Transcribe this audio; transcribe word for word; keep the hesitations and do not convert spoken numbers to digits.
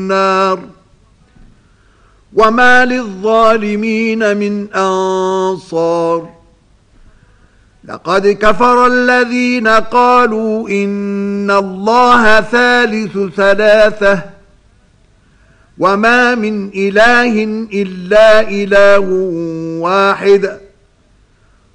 النار وما للظالمين من أنصار لقد كفر الذين قالوا إن الله ثالث ثلاثة وما من إله إلا إله واحد